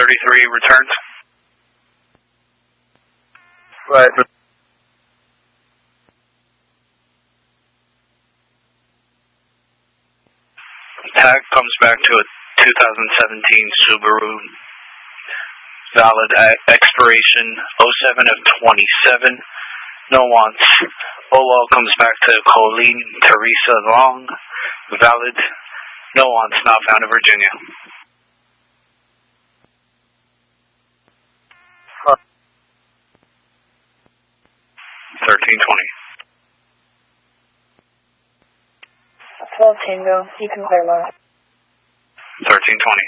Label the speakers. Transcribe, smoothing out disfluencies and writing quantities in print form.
Speaker 1: 33 returns.
Speaker 2: Right.
Speaker 1: Tag comes back to a 2017 Subaru. Valid expiration 07 of 27. No wants. OL comes back to Colleen Teresa Long. Valid. No wants. Not found in Virginia. 1320.
Speaker 3: 12 Tango, you can clear low.
Speaker 1: 1320.